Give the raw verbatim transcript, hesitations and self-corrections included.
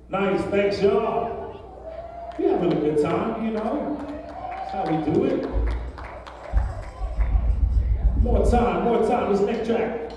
Nice, thanks y'all. We having a good time, you know. That's how we do it. More time, more time, this next track.